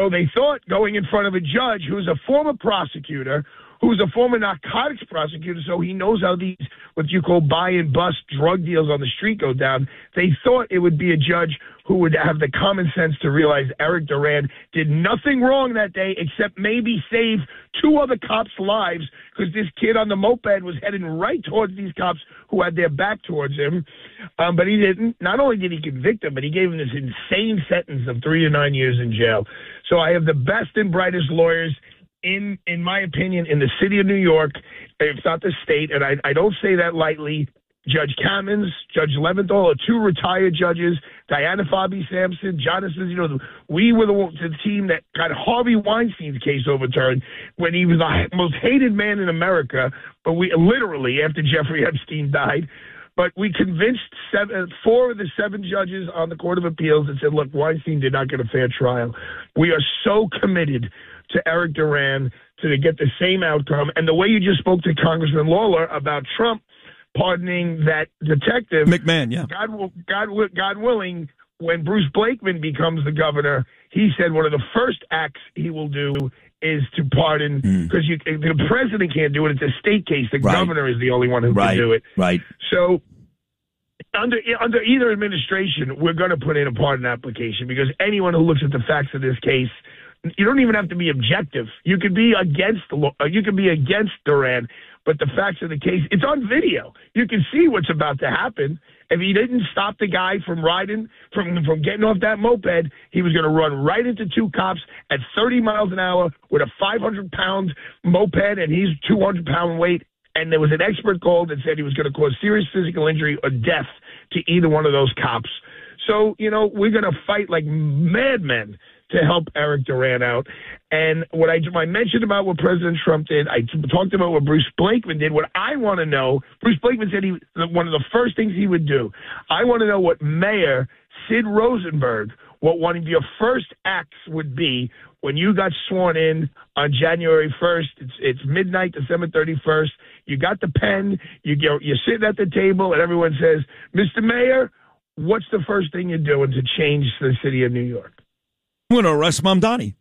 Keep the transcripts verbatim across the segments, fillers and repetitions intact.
So they thought going in front of a judge who's a former prosecutor, who's a former narcotics prosecutor, so he knows how these, what you call buy and bust drug deals on the street go down. They thought it would be a judge who would have the common sense to realize Eric Duran did nothing wrong that day except maybe save two other cops' lives, because this kid on the moped was heading right towards these cops who had their back towards him. Um, but he didn't. Not only did he convict him, but he gave him this insane sentence of three to nine years in jail. So I have the best and brightest lawyers in, in my opinion, in the city of New York, if not the state, and I, I don't say that lightly. Judge Kamens, Judge Leventhal are two retired judges. Diana Fabi Sampson, Jonathan, you know, we were the, the team that got Harvey Weinstein's case overturned when he was the most hated man in America. But we literally, after Jeffrey Epstein died, but we convinced seven, four of the seven judges on the Court of Appeals and said, look, Weinstein did not get a fair trial. We are so committed to Eric Duran to get the same outcome. And the way you just spoke to Congressman Lawler about Trump pardoning that detective, McMahon, yeah. God, God, God willing, when Bruce Blakeman becomes the governor, he said one of the first acts he will do is to pardon, because mm. the president can't do it. It's a state case. The right. governor is the only one who right. can do it. Right. So under under either administration, we're going to put in a pardon application, because anyone who looks at the facts of this case, you don't even have to be objective. You could be against the law. You could be against Duran, but the facts of the case, it's on video. You can see what's about to happen. If he didn't stop the guy from riding, from from getting off that moped, he was going to run right into two cops at thirty miles an hour with a five hundred pound moped, and he's two hundred pound weight. And there was an expert called that said he was going to cause serious physical injury or death to either one of those cops. So, you know, we're going to fight like madmen to help Eric Duran out. And what I, I mentioned about what President Trump did, I talked about what Bruce Blakeman did. What I want to know, Bruce Blakeman said he one of the first things he would do. I want to know what Mayor Sid Rosenberg, what one of your first acts would be when you got sworn in on January first. It's, it's midnight, December thirty-first. You got the pen, you go, you're sitting at the table, and everyone says, Mister Mayor, what's the first thing you're doing to change the city of New York? I'm going to arrest Mamdani.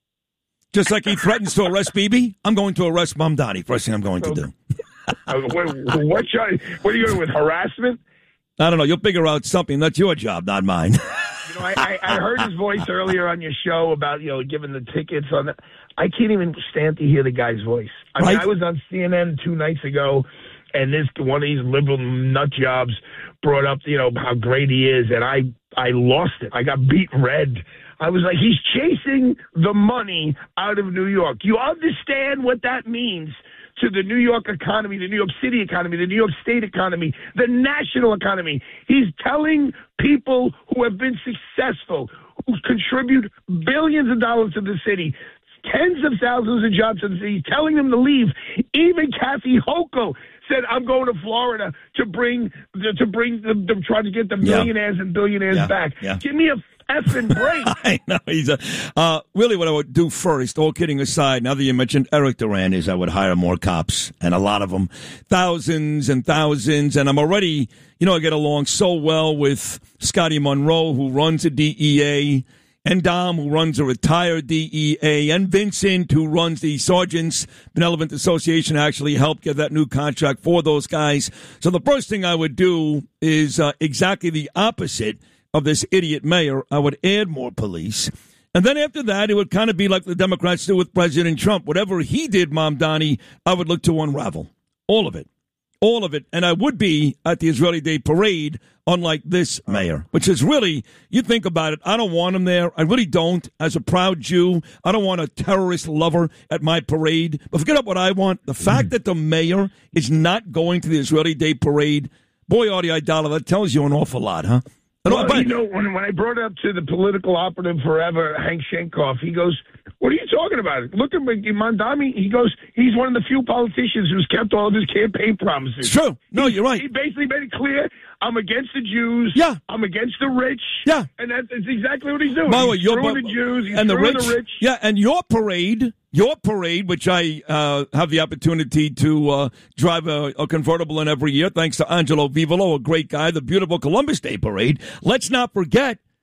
Just like he threatens to arrest Bibi, I'm going to arrest Mamdani. First thing I'm going to do. uh, what, what, what are you doing with harassment? I don't know. You'll figure out something. That's your job, not mine. You know, I, I, I heard his voice earlier on your show about, you know, giving the tickets on the. I can't even stand to hear the guy's voice. I mean, right? I was on C N N two nights ago, and this one of these liberal nut jobs brought up, you know, how great he is, and I, I lost it. I got beat red. I was like, he's chasing the money out of New York. You understand what that means to the New York economy, the New York City economy, the New York State economy, the national economy. He's telling people who have been successful, who contribute billions of dollars to the city, tens of thousands of jobs to the city, telling them to leave. Even Kathy Hochul said, I'm going to Florida to bring, to bring, the, to try to get the millionaires yeah. and billionaires yeah. back. Yeah. Give me a effing break. I know. He's a, uh, really what I would do first, all kidding aside, now that you mentioned Eric Duran, is I would hire more cops, and a lot of them, thousands and thousands, and I'm already, you know, I get along so well with Scotty Monroe, who runs a D E A, and Dom, who runs a retired D E A, and Vincent, who runs the Sergeants Benevolent Association, actually helped get that new contract for those guys. So the first thing I would do is uh, exactly the opposite of this idiot mayor. I would add more police. And then after that, it would kind of be like the Democrats do with President Trump. Whatever he did, Mamdani, I would look to unravel. All of it. All of it. And I would be at the Israeli Day Parade, unlike this mayor, which is really, you think about it, I don't want him there. I really don't. As a proud Jew, I don't want a terrorist lover at my parade. But forget about what I want. The fact that the mayor is not going to the Israeli Day Parade, boy, Artie Idala, that tells you an awful lot, huh? Well, you know, when, when I brought it up to the political operative forever, Hank Shenkoff, he goes, what are you talking about? Look at Mamdani. He goes, he's one of the few politicians who's kept all of his campaign promises. It's true. No, he, you're right. He basically made it clear, I'm against the Jews. Yeah. I'm against the rich. Yeah. And that's, that's exactly what he's doing. By the way, he's you're, screwing the Jews. He's and the screwing rich, the rich. Yeah, and your parade, your parade, which I uh, have the opportunity to uh, drive a, a convertible in every year, thanks to Angelo Vivolo, a great guy, the beautiful Columbus Day Parade. Let's not forget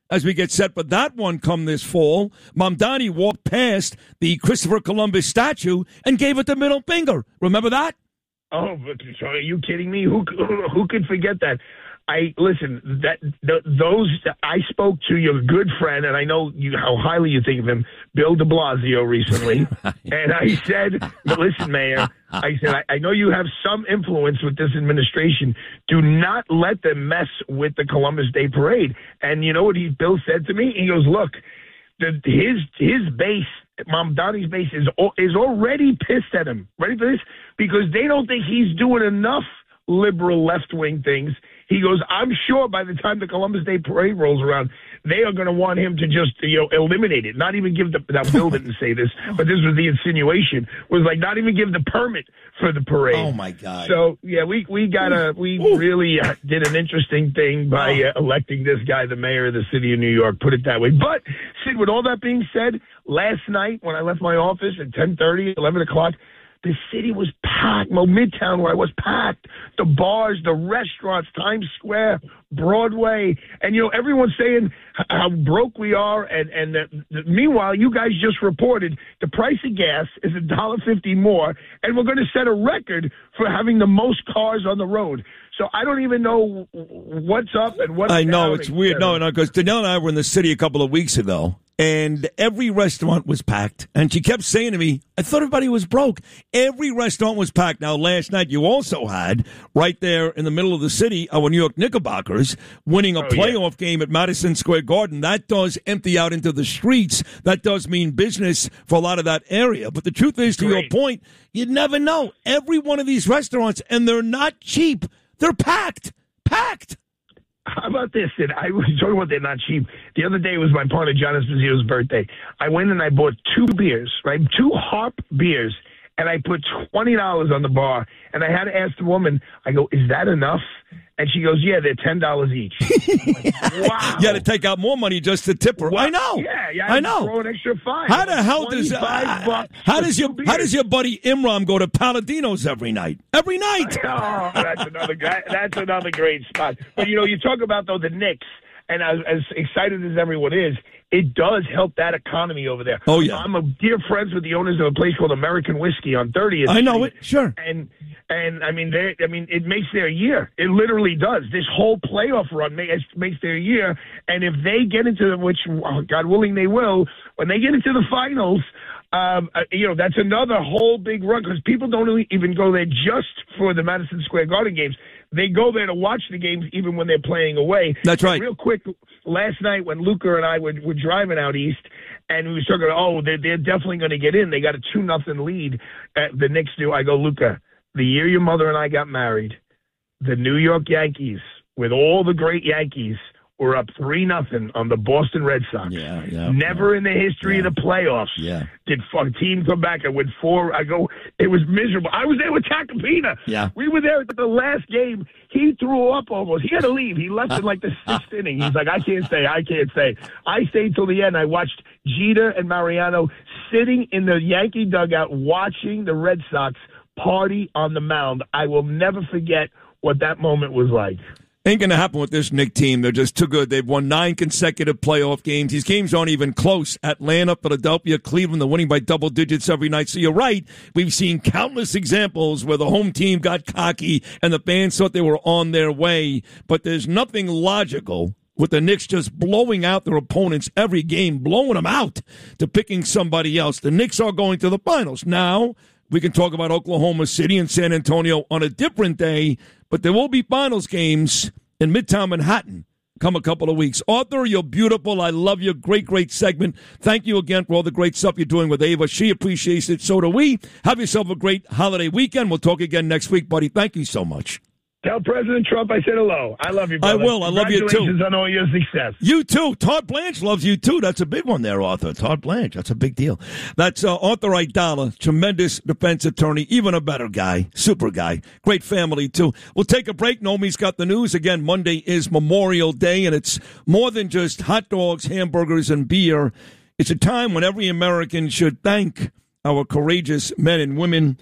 as we get set for that one come this fall, Mamdani walked past the Christopher Columbus statue and gave it the middle finger. Remember that? Oh, but so are you kidding me? Who who could forget that? I listen. That the, those I spoke to your good friend, and I know you how highly you think of him, Bill De Blasio, recently, and I said, "Listen, Mayor," I said, I, "I know you have some influence with this administration. Do not let them mess with the Columbus Day Parade." And you know what he Bill said to me? He goes, "Look, the, his his base." Mamdani's base is is already pissed at him. Ready for this? Because they don't think he's doing enough liberal left-wing things. He goes, I'm sure by the time the Columbus Day Parade rolls around, they are going to want him to just, you know, eliminate it. Not even give the, now Bill didn't say this, but this was the insinuation, was like not even give the permit for the parade. Oh, my God. So, yeah, we, we got a, we Ooh. really did an interesting thing by uh, electing this guy the mayor of the city of New York, put it that way. But, Sid, with all that being said, last night when I left my office at ten thirty, eleven o'clock, the city was packed. Well, Midtown, where I was, packed. The bars, the restaurants, Times Square, Broadway. And, you know, everyone's saying how broke we are. And, and the, the, meanwhile, you guys just reported the price of gas is one dollar fifty more, and we're going to set a record for having the most cars on the road. So I don't even know what's up and what's I know, down, it's weird. No, no, because Danielle and I were in the city a couple of weeks ago, and every restaurant was packed. And she kept saying to me, I thought everybody was broke. Every restaurant was packed. Now, last night you also had, right there in the middle of the city, our New York Knickerbockers winning a oh, playoff yeah. game at Madison Square Garden. That does empty out into the streets. That does mean business for a lot of that area. But the truth is, to Great. your point, you never know. Every one of these restaurants, and they're not cheap, they're packed. Packed. How about this? Sid? I was talking about they're not cheap. The other day was my partner John Esposito's birthday. I went and I bought two beers, right? Two Harp beers, and I put twenty dollars on the bar. And I had to ask the woman, I go, is that enough? And she goes, yeah, they're ten dollars each. Like, wow. You had to take out more money just to tip her. What? I know. Yeah, yeah. I, I know. Throw an extra five. How the hell does uh, how does your how does your buddy Imram go to Palladino's every night? Every night. Oh, that's another that's another great spot. But you know, you talk about though the Knicks, and as, as excited as everyone is, it does help that economy over there. Oh yeah. I'm a dear friends with the owners of a place called American Whiskey on thirtieth. I know it. Sure. And. And, I mean, they, I mean, it makes their year. It literally does. This whole playoff run makes, makes their year. And if they get into, which, God willing, they will, when they get into the finals, um, uh, you know, that's another whole big run because people don't even go there just for the Madison Square Garden games. They go there to watch the games even when they're playing away. That's right. And real quick, last night when Luca and I were, were driving out east, and we were talking about, oh, they're, they're definitely going to get in. They got a two nothing lead. Uh, the Knicks do. I go, Luca, the year your mother and I got married, the New York Yankees, with all the great Yankees, were up three nothing on the Boston Red Sox. Yeah, yeah. Never yeah. in the history yeah. of the playoffs yeah. did a team come back and win four. I go, it was miserable. I was there with Tacopina. Yeah. We were there at the last game. He threw up almost. He had to leave. He left in like the sixth inning. He's like, I can't stay. I can't stay. I stayed till the end. I watched Jeter and Mariano sitting in the Yankee dugout watching the Red Sox party on the mound. I will never forget what that moment was like. Ain't going to happen with this Knick team. They're just too good. They've won nine consecutive playoff games. These games aren't even close. Atlanta, Philadelphia, Cleveland, they're winning by double digits every night. So you're right. We've seen countless examples where the home team got cocky and the fans thought they were on their way. But there's nothing logical with the Knicks just blowing out their opponents every game, blowing them out to picking somebody else. The Knicks are going to the finals. Now, we can talk about Oklahoma City and San Antonio on a different day, but there will be finals games in Midtown Manhattan come a couple of weeks. Arthur, you're beautiful. I love your great, great segment. Thank you again for all the great stuff you're doing with Ava. She appreciates it. So do we. Have yourself a great holiday weekend. We'll talk again next week, buddy. Thank you so much. Tell President Trump I said hello. I love you, brother. I will. I love you, too. Congratulations on all your success. You, too. Todd Blanche loves you, too. That's a big one there, Arthur. Todd Blanche. That's a big deal. That's uh, Arthur Aidala, tremendous defense attorney, even a better guy, super guy. Great family, too. We'll take a break. Nomi's got the news. Again, Monday is Memorial Day, and it's more than just hot dogs, hamburgers, and beer. It's a time when every American should thank our courageous men and women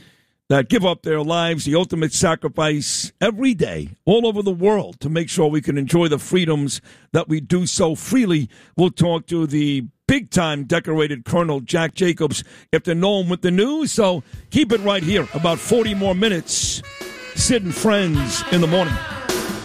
that give up their lives, the ultimate sacrifice every day, all over the world, to make sure we can enjoy the freedoms that we do so freely. We'll talk to the big-time decorated Colonel Jack Jacobs after Nolan with the news. So keep it right here. About forty more minutes. Sid and Friends in the morning.